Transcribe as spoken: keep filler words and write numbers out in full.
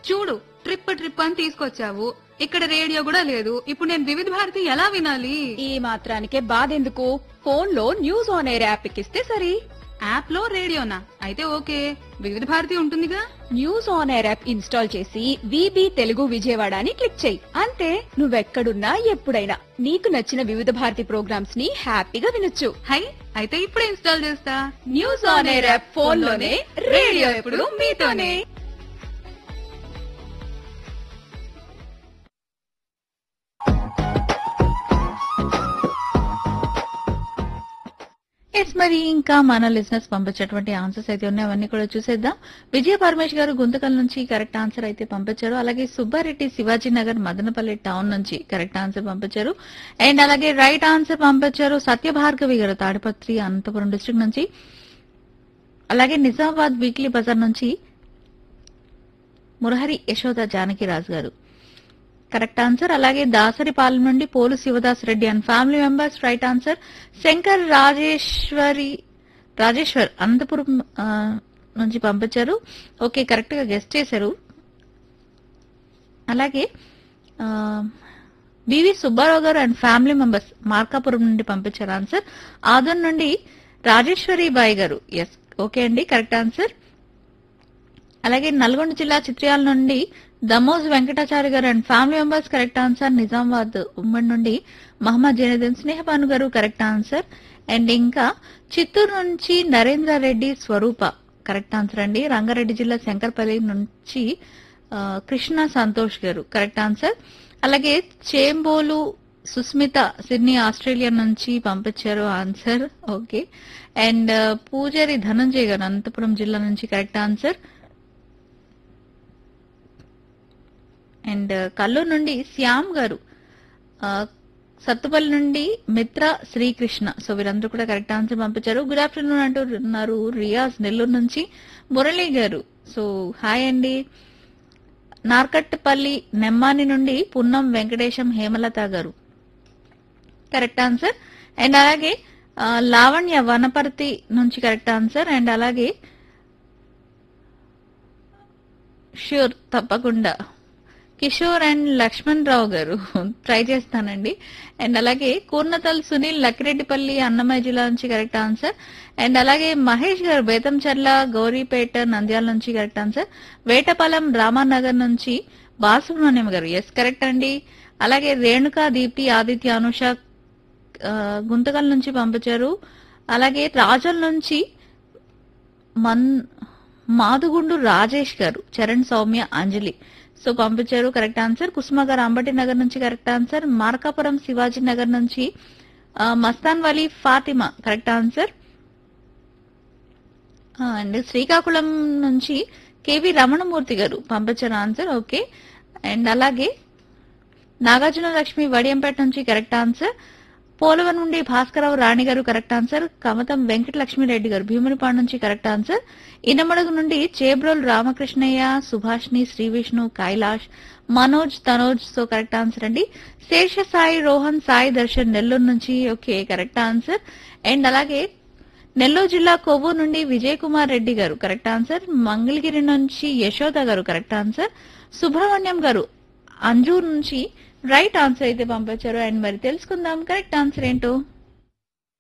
చూడు trip trip అని తీసుకొచ్చావు, ఇక్కడ రేడియో కూడా లేదు. ఇప్పుడు నేను వివిధ భారతి ఎలా వినాలి? ఈ మాత్రానికే బాధెందుకు, ఫోన్ లో న్యూస్ ఆన్ ఎయిర్ యాప్ ఎక్కిస్తే సరి. యాప్ లో రేడియోనా? అయితే ఓకే, వివిధ భారతి ఉంటుందిగా. News on air app install చేసి విబి తెలుగు విజయవాడ అని క్లిక్ చేయి. అంతే, నువ్వెక్కడున్నా ఎప్పుడైనా నీకు నచ్చిన వివిధ భారతి ప్రోగ్రామ్స్ ని హ్యాపీగా వినొచ్చు. హై, అయితే ఇప్పుడే ఇన్స్టాల్ చేస్తా. News on air app phone లోనే, రేడియో ఎప్పుడు మీతోనే. ఎస్, మరి ఇంకా మన లిసనర్స్ పంపించేటువంటి ఆన్సర్స్ అయితే ఉన్నాయి, అవన్నీ కూడా చూసేద్దాం. విజయ పరమేష్ గారు గుంతకల్ నుంచి కరెక్ట్ ఆన్సర్ అయితే పంపించారు. అలాగే సుబ్బారెడ్డి శివాజీ నగర్ మదనపల్లి టౌన్ నుంచి కరెక్ట్ ఆన్సర్ పంపించారు. అండ్ అలాగే రైట్ ఆన్సర్ పంపించారు సత్యభార్గవి గారు తాడిపత్రి అనంతపురం డిస్ట్రిక్ట్ నుంచి. అలాగే నిజామాబాద్ వీక్లీ బజార్ నుంచి మురహరి యశోద జానకిరాజు గారు కరెక్ట్ ఆన్సర్. అలాగే దాసరిపాలెం నుండి pole Shivadas Reddy and family members right answer. Shankar Rajeshwari Rajeshwar Anantapuram ఆ, నుంచి పంపించారు. ఓకే, కరెక్ట్ గా గెస్ట్ చేశారు. అలాగే బివి సుబ్బారావు గారు అండ్ ఫ్యామిలీ మెంబర్స్ మార్కాపురం నుండి పంపించారు ఆన్సర్. ఆదన్ నుండి రాజేశ్వరి బాయ్ గారు ఎస్, ఓకే అండి, కరెక్ట్ ఆన్సర్. అలాగే నల్గొండ జిల్లా చిత్రయాల నుండి దమోజ్ వెంకటాచారి గారు and family members correct answer. Nizamabad ఉమ్మడి నుండి మహమ్మద్ జైనుద్దీన్ స్నేహపాను గారు కరెక్ట్ ఆన్సర్. అండ్ ఇంకా చిత్తూరు నుంచి నరేంద్ర రెడ్డి స్వరూప కరెక్ట్ ఆన్సర్ అండి. రంగారెడ్డి జిల్లా శంకర్పల్లి నుంచి ఆ, కృష్ణ సంతోష్ గారు కరెక్ట్ ఆన్సర్. అలాగే చేంబోలు సుస్మిత సిడ్నీ ఆస్ట్రేలియా నుంచి పంపించారు ఆన్సర్. ఓకే. అండ్ పూజారి ధనంజయ్ గారు అనంతపురం జిల్లా నుంచి కరెక్ట్ ఆన్సర్. అండ్ కల్లూరు నుండి శ్యామ్ గారు, ఆ, సత్తుపల్లి నుండి మిత్ర శ్రీకృష్ణ, సో వీరందరూ కూడా కరెక్ట్ ఆన్సర్ పంపించారు. గుడ్ ఆఫ్టర్నూన్ అంటున్నారు రియాజ్ నెల్లూరు నుంచి. మురళి గారు, సో హాయ్ అండి. నార్కట్పల్లి నెమ్మాని నుండి పున్నం వెంకటేశం హేమలత గారు కరెక్ట్ ఆన్సర్. అండ్ అలాగే ఆ, లావణ్య వనపర్తి నుంచి కరెక్ట్ ఆన్సర్. అండ్ అలాగే ష్యూర్ తప్పకుండా కిషోర్ అండ్ లక్ష్మణ్ రావు గారు ట్రై చేస్తానండి. అండ్ అలాగే కూర్నతల్ సునీల్ లక్కిరెడ్డిపల్లి అన్నమయ్య జిల్లా నుంచి కరెక్ట్ ఆన్సర్. అండ్ అలాగే మహేష్ గారు బేతంచర్ల గౌరీపేట నంద్యాల నుంచి కరెక్ట్ ఆన్సర్. వేటపాలెం రామానగర్ నుంచి బాలసుబ్రహ్మణ్యం గారు ఎస్, కరెక్ట్ అండి. అలాగే రేణుకా దీప్తి ఆదిత్య అనుష ఆ, గుంతకల్ నుంచి పంపించారు. అలాగే రాజల్ నుంచి మన్ మాదుగుండు రాజేష్ గారు, చరణ్ సౌమ్య అంజలి, సో పంపించారు కరెక్ట్ ఆన్సర్. కుసుమ గారు అంబటి నగర్ నుంచి కరెక్ట్ ఆన్సర్. మార్కాపురం శివాజీ నగర్ నుంచి ఆ, Mastan Vali Fatima correct answer. And Srikakulam నుంచి కేవి రమణమూర్తి గారు పంపించారు ఆన్సర్. ఓకే. అండ్ అలాగే నాగార్జున లక్ష్మి వడియంపేట నుంచి కరెక్ట్ ఆన్సర్. పోలవరం నుండి భాస్కరరావు రాణి గారు కరెక్ట్ ఆన్సర్. కమతం వెంకట లక్ష్మీరెడ్డి గారు భీమునిపాడు నుంచి కరెక్ట్ ఆన్సర్. ఇనమడుగు నుండి Chebrol Ramakrishnaiah, Subhashini, Shri Vishnu, Kailash, Manoj, Tanoj, so correct answer అండి. శేష సాయి రోహన్, సాయి దర్శన్ నెల్లూరు నుంచి, ఓకే కరెక్ట్ ఆన్సర్. అండ్ అలాగే నెల్లూరు జిల్లా కొవ్వూరు నుండి విజయ్ కుమార్ రెడ్డి గారు కరెక్ట్ ఆన్సర్. మంగళగిరి నుంచి యశోద గారు కరెక్ట్ ఆన్సర్. సుబ్రహ్మణ్యం గారు అంజూర్ నుంచి రైట్ ఆన్సర్ అయితే పంపించారు. అండ్ మరి తెలుసుకుందాం కరెక్ట్ ఆన్సర్ ఏంటో.